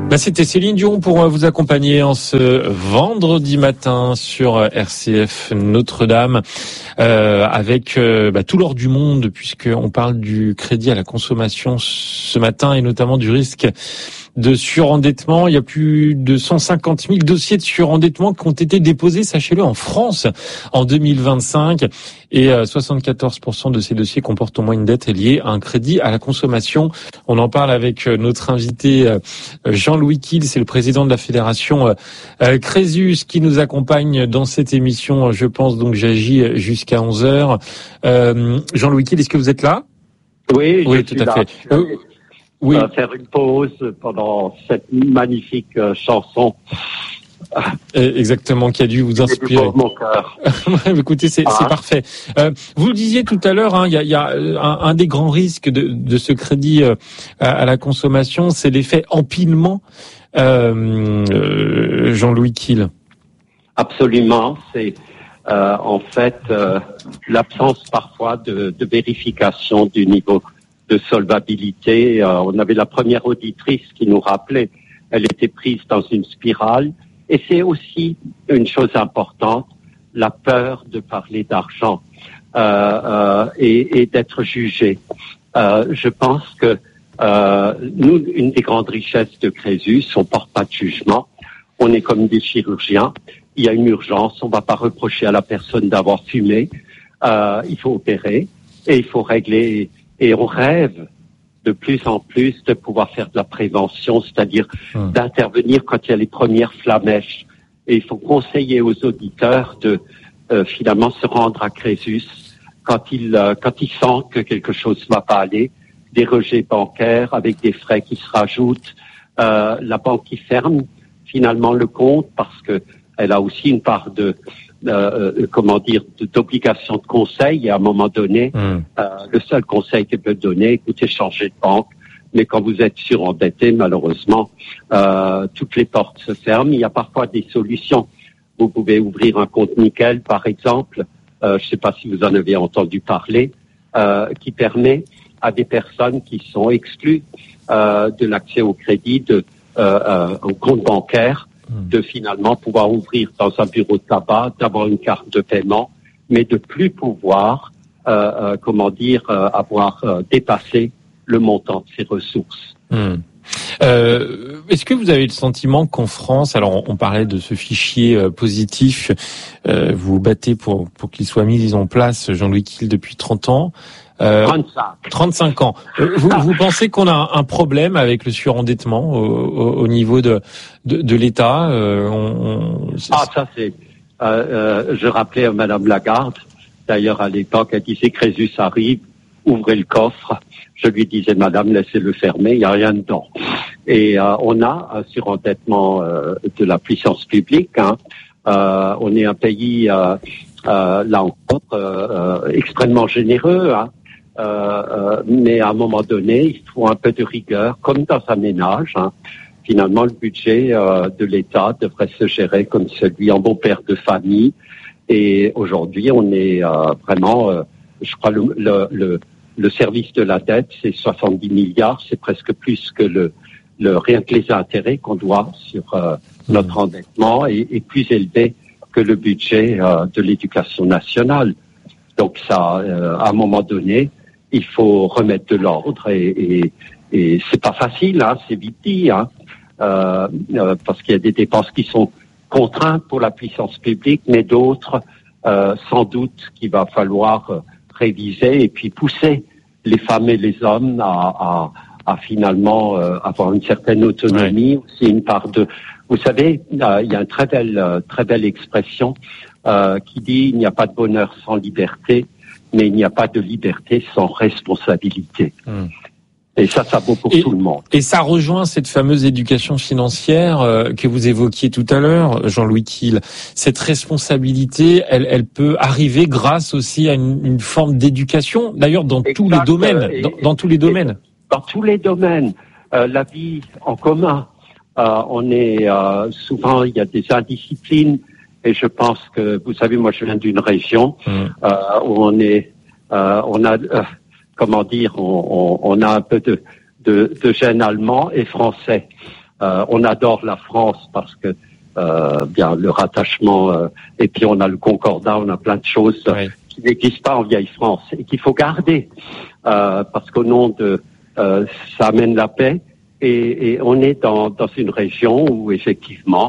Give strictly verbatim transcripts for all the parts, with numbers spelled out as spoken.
Bah, c'était Céline Dion pour vous accompagner en ce vendredi matin sur R C F Notre-Dame euh, avec euh, bah, tout l'or du monde, puisqu'on parle du crédit à la consommation ce matin et notamment du risque de surendettement. Il y a plus de cent cinquante mille dossiers de surendettement qui ont été déposés, sachez-le, en France en deux mille vingt-cinq. Et soixante-quatorze pour cent de ces dossiers comportent au moins une dette liée à un crédit à la consommation. On en parle avec notre invité Jean-Louis Kiel, c'est le président de la fédération Crésus qui nous accompagne dans cette émission. Je pense donc j'agis jusqu'à onze heures. Euh, Jean-Louis Kiel, est-ce que vous êtes là? Oui, je oui, suis tout à là. fait. Euh, oui. On va faire une pause pendant cette magnifique euh, chanson. Exactement, qui a dû vous inspirer. Mon cœur. Écoutez, c'est, ah. c'est parfait. Euh, vous le disiez tout à l'heure, hein, il y a, y a un, un des grands risques de, de ce crédit euh, à, à la consommation, c'est l'effet empilement. Euh, euh, Jean-Louis Kiel. Absolument, c'est euh, en fait euh, l'absence parfois de, de vérification du niveau de solvabilité. Euh, on avait la première auditrice qui nous rappelait, elle était prise dans une spirale. Et c'est aussi une chose importante, la peur de parler d'argent euh, euh, et, et d'être jugé. Euh, je pense que euh, nous, une des grandes richesses de Crésus, on porte pas de jugement. On est comme des chirurgiens. Il y a une urgence. On ne va pas reprocher à la personne d'avoir fumé. Euh, il faut opérer et il faut régler. Et on rêve de plus en plus de pouvoir faire de la prévention, c'est-à-dire hum. d'intervenir quand il y a les premières flammèches. Et il faut conseiller aux auditeurs de euh, finalement se rendre à Crésus quand ils euh, quand ils sentent que quelque chose ne va pas aller, des rejets bancaires avec des frais qui se rajoutent, euh, la banque qui ferme finalement le compte parce que elle a aussi une part de Euh, comment dire, d'obligation de conseil, et à un moment donné, mmh. euh, le seul conseil qu'elle peut donner, écoutez, changez de banque, mais quand vous êtes surendetté, malheureusement, euh, toutes les portes se ferment. Il y a parfois des solutions. Vous pouvez ouvrir un compte nickel, par exemple, euh, je ne sais pas si vous en avez entendu parler, euh, qui permet à des personnes qui sont exclues euh, de l'accès au crédit, de, euh, euh, au compte bancaire, de finalement pouvoir ouvrir dans un bureau de tabac, d'avoir une carte de paiement, mais de plus pouvoir, euh, euh, comment dire, euh, avoir euh, dépassé le montant de ses ressources. Mmh. Euh, est-ce que vous avez le sentiment qu'en France, alors on, on parlait de ce fichier euh, positif, euh, vous vous battez pour, pour qu'il soit mis en place, Jean-Louis Kiel, depuis trente ans. Euh, trente-cinq. trente-cinq ans. Euh, vous, vous pensez qu'on a un problème avec le surendettement au, au, au niveau de, de, de l'État euh, on, on, Ah, ça c'est... Euh, euh, je rappelais à Madame Lagarde, d'ailleurs à l'époque, elle disait Crésus arrive, ouvrez le coffre. Je lui disais, Madame, laissez-le fermer, il n'y a rien dedans. Et euh, on a un surendettement euh, de la puissance publique. Hein. Euh, on est un pays, euh, euh, là encore, euh, euh, extrêmement généreux. Hein. Euh, euh, mais à un moment donné, il faut un peu de rigueur, comme dans un ménage. Hein. Finalement, le budget euh, de l'État devrait se gérer comme celui en bon père de famille. Et aujourd'hui, on est euh, vraiment, euh, je crois, le, le, le, le service de la dette, c'est soixante-dix milliards, c'est presque plus que le, le rien que les intérêts qu'on doit sur euh, notre endettement et, et plus élevé que le budget euh, de l'éducation nationale. Donc ça, euh, à un moment donné, il faut remettre de l'ordre et, et, et c'est pas facile, hein, c'est vite dit, hein, euh, euh, parce qu'il y a des dépenses qui sont contraintes pour la puissance publique, mais d'autres, euh, sans doute, qu'il va falloir euh, réviser et puis pousser les femmes et les hommes à, à, à finalement euh, avoir une certaine autonomie, ouais. Aussi une part de... Vous savez, euh, il y a une très belle, euh, très belle expression euh, qui dit « il n'y a pas de bonheur sans liberté ». Mais il n'y a pas de liberté sans responsabilité. Mmh. Et ça, ça vaut pour et, tout le monde. Et ça rejoint cette fameuse éducation financière euh, que vous évoquiez tout à l'heure, Jean-Louis Kiel. Cette responsabilité, elle, elle peut arriver grâce aussi à une, une forme d'éducation, d'ailleurs dans exact, tous les domaines. Et, dans, dans tous les domaines. Dans tous les domaines. Euh, la vie en commun. Euh, on est euh, souvent, il y a des indisciplines. Et je pense que, vous savez, moi je viens d'une région mmh. euh, où on est, euh, on a, euh, comment dire, on, on, on a un peu de, de, de gènes allemands et français. Euh, on adore la France parce que euh, bien le rattachement euh, et puis on a le concordat, on a plein de choses oui. qui n'existent pas en vieille France et qu'il faut garder euh, parce qu'au nom de euh, ça amène la paix et, et on est dans, dans une région où effectivement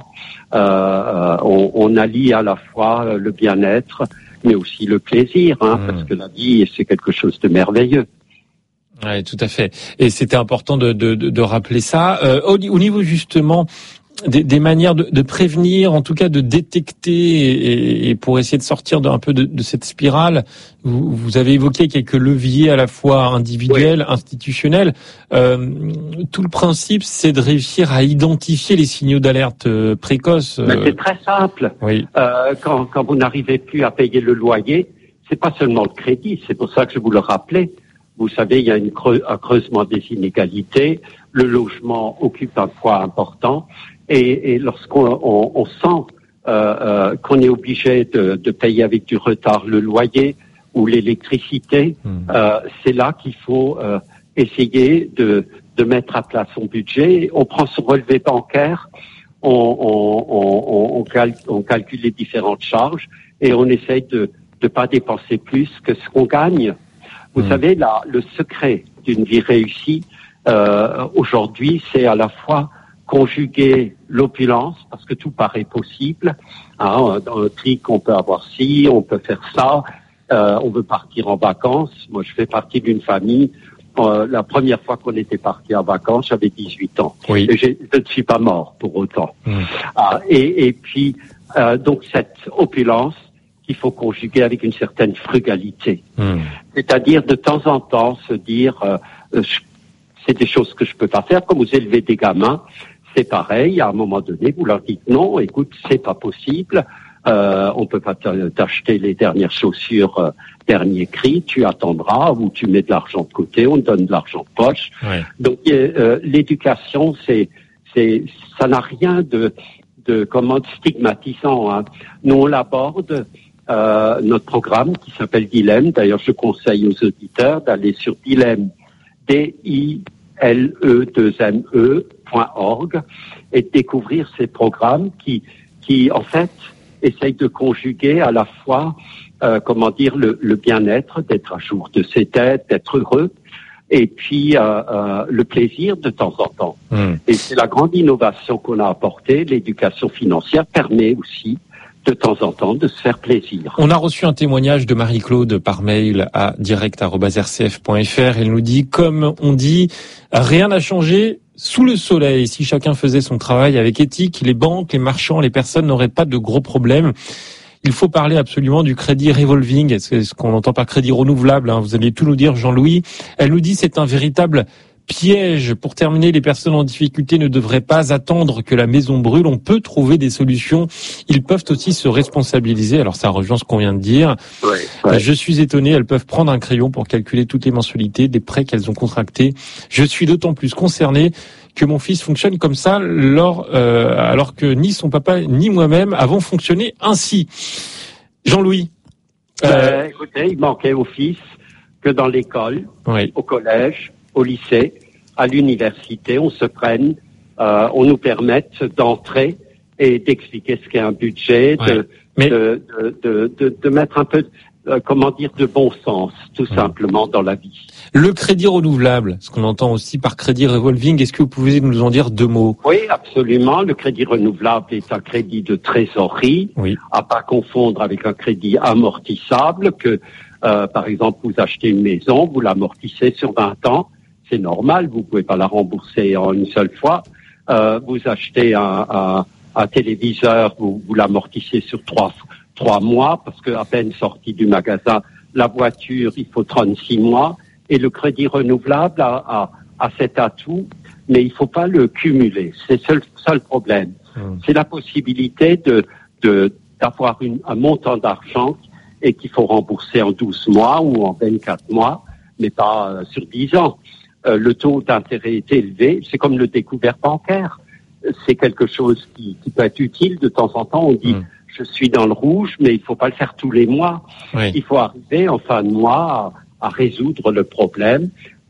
euh, on, on allie à la fois le bien-être mais aussi le plaisir, hein, mmh. parce que la vie c'est quelque chose de merveilleux. Oui, tout à fait. Et c'était important de, de, de rappeler ça. Euh, au, au niveau justement des, des manières de, de prévenir, en tout cas de détecter, et, et pour essayer de sortir d'un peu de, de cette spirale, vous, vous avez évoqué quelques leviers à la fois individuels, oui. institutionnels. Euh, tout le principe, c'est de réussir à identifier les signaux d'alerte précoces. Mais c'est très simple. Oui. Euh, quand, quand vous n'arrivez plus à payer le loyer, c'est pas seulement le crédit. C'est pour ça que je vous le rappelais. Vous savez, il y a une creux, un creusement des inégalités. Le logement occupe un poids important. Et, et lorsqu'on on, on sent euh, euh, qu'on est obligé de, de payer avec du retard le loyer ou l'électricité, mmh. euh, c'est là qu'il faut euh, essayer de, de mettre à plat son budget. On prend son relevé bancaire, on, on, on, on, cal, on calcule les différentes charges et on essaye de ne pas dépenser plus que ce qu'on gagne. Vous mmh. savez, là, le secret d'une vie réussie, euh, aujourd'hui, c'est à la fois conjuguer l'opulence, parce que tout paraît possible. Hein, dans le trick, on peut avoir ci, on peut faire ça, euh, on veut partir en vacances. Moi, je fais partie d'une famille. Euh, la première fois qu'on était parti en vacances, j'avais dix-huit ans. Oui. Et j'ai, je ne suis pas mort pour autant. Mmh. Ah, et, et puis, euh, donc, cette opulence qu'il faut conjuguer avec une certaine frugalité. Mmh. C'est-à-dire, de temps en temps, se dire, euh, je, c'est des choses que je peux pas faire, comme vous élevez des gamins. C'est pareil, à un moment donné, vous leur dites non, écoute, c'est pas possible, euh, on peut pas t'acheter les dernières chaussures euh, dernier cri, tu attendras, ou tu mets de l'argent de côté, on te donne de l'argent de poche. Ouais. Donc euh, l'éducation, c'est, c'est, ça n'a rien de, de comment stigmatisant. Hein. Nous on l'aborde, euh, notre programme qui s'appelle Dilemme. D'ailleurs, je conseille aux auditeurs d'aller sur Dilemme, D I L E deux M E point org et de découvrir ces programmes qui, qui en fait, essayent de conjuguer à la fois, euh, comment dire, le, le bien-être, d'être à jour de ses têtes, d'être heureux, et puis euh, euh, le plaisir de temps en temps. Mmh. Et c'est la grande innovation qu'on a apportée. L'éducation financière permet aussi de temps en temps de se faire plaisir. On a reçu un témoignage de Marie-Claude par mail à direct arobase r c f point f r. Elle nous dit, comme on dit, rien n'a changé sous le soleil. Si chacun faisait son travail avec éthique, les banques, les marchands, les personnes n'auraient pas de gros problèmes. Il faut parler absolument du crédit revolving, c'est ce qu'on entend par crédit renouvelable. Hein. Vous allez tout nous dire, Jean-Louis. Elle nous dit, c'est un véritable piège. Pour terminer, les personnes en difficulté ne devraient pas attendre que la maison brûle. On peut trouver des solutions. Ils peuvent aussi se responsabiliser. Alors ça rejoint ce qu'on vient de dire. Ouais, ouais. Je suis étonné. Elles peuvent prendre un crayon pour calculer toutes les mensualités des prêts qu'elles ont contractés. Je suis d'autant plus concerné que mon fils fonctionne comme ça, lors, euh, alors que ni son papa ni moi-même avons fonctionné ainsi. Jean-Louis. Euh... Ben, écoutez, il manquait au fils que dans l'école, oui. au collège, au lycée, à l'université, on se prenne, euh, on nous permette d'entrer et d'expliquer ce qu'est un budget, ouais. de, Mais... de, de, de, de, de mettre un peu, euh, comment dire, de bon sens, tout ouais. simplement, dans la vie. Le crédit renouvelable, ce qu'on entend aussi par crédit revolving, est-ce que vous pouvez nous en dire deux mots? Oui, absolument. Le crédit renouvelable est un crédit de trésorerie, oui. à pas confondre avec un crédit amortissable que, euh, par exemple, vous achetez une maison, vous l'amortissez sur vingt ans. C'est normal, vous pouvez pas la rembourser en une seule fois. Euh, vous achetez un, un, un téléviseur, vous, vous l'amortissez sur trois, trois mois, parce que à peine sorti du magasin, la voiture, il faut trente-six mois. Et le crédit renouvelable a, a, a cet atout, mais il faut pas le cumuler. C'est le seul, seul problème. Mmh. C'est la possibilité de, de, d'avoir une, un montant d'argent et qu'il faut rembourser en douze mois ou en vingt-quatre mois, mais pas euh, sur dix ans. Euh, le taux d'intérêt est élevé, c'est comme le découvert bancaire. C'est quelque chose qui, qui peut être utile de temps en temps. On dit, mmh. je suis dans le rouge, mais il faut pas le faire tous les mois. Oui. Il faut arriver en fin de mois à, à résoudre le problème.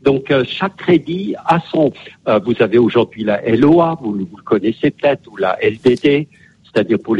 Donc euh, chaque crédit a son. Euh, vous avez aujourd'hui la L O A, vous, vous le connaissez peut-être, ou la L D D, c'est-à-dire pour